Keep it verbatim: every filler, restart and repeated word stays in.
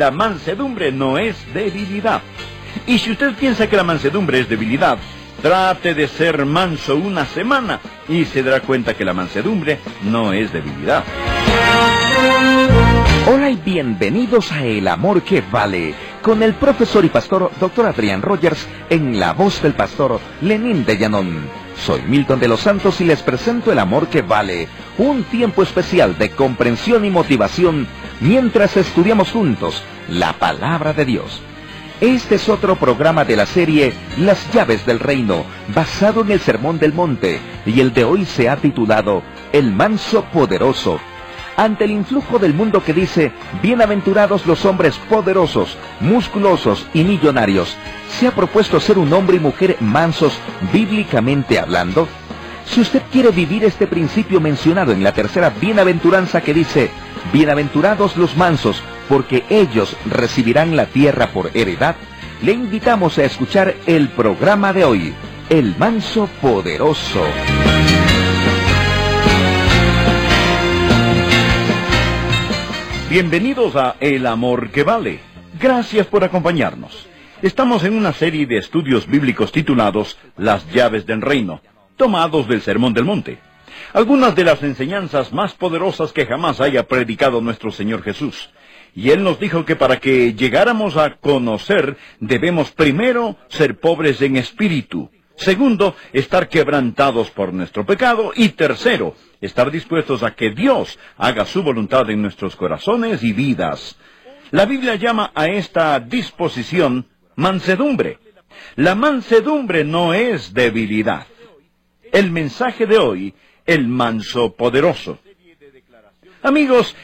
la mansedumbre no es debilidad. Y si usted piensa que la mansedumbre es debilidad, trate de ser manso una semana y se dará cuenta que la mansedumbre no es debilidad. Hola y bienvenidos a El Amor que Vale, con el profesor y pastor doctor Adrián Rogers en la voz del pastor Lenín de Llanón. Soy Milton de los Santos y les presento El Amor que Vale, un tiempo especial de comprensión y motivación mientras estudiamos juntos la Palabra de Dios. Este es otro programa de la serie Las Llaves del Reino, basado en el Sermón del Monte, y el de hoy se ha titulado El Manso Poderoso. Ante el influjo del mundo que dice, bienaventurados los hombres poderosos, musculosos y millonarios, ¿se ha propuesto ser un hombre y mujer mansos bíblicamente hablando? Si usted quiere vivir este principio mencionado en la tercera bienaventuranza que dice, bienaventurados los mansos, porque ellos recibirán la tierra por heredad, le invitamos a escuchar el programa de hoy, El Manso Poderoso. Bienvenidos a El Amor que Vale. Gracias por acompañarnos. Estamos en una serie de estudios bíblicos titulados Las Llaves del Reino, tomados del Sermón del Monte. Algunas de las enseñanzas más poderosas que jamás haya predicado nuestro Señor Jesús. Y Él nos dijo que para que llegáramos a conocer, debemos primero ser pobres en espíritu. Segundo, estar quebrantados por nuestro pecado. Y tercero, estar dispuestos a que Dios haga su voluntad en nuestros corazones y vidas. La Biblia llama a esta disposición mansedumbre. La mansedumbre no es debilidad. El mensaje de hoy, el manso poderoso. Amigos,